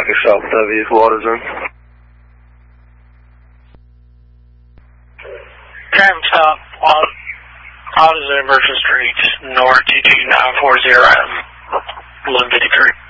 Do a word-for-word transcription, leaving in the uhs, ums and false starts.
traffic stop with that vehicle, AutoZone. Traffic stop on AutoZone Merchant Street, North two two nine four zero, eleven fifty-three.